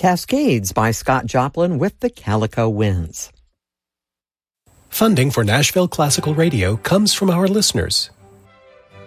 Cascades by Scott Joplin with the Calico Winds. Funding for Nashville Classical Radio comes from our listeners,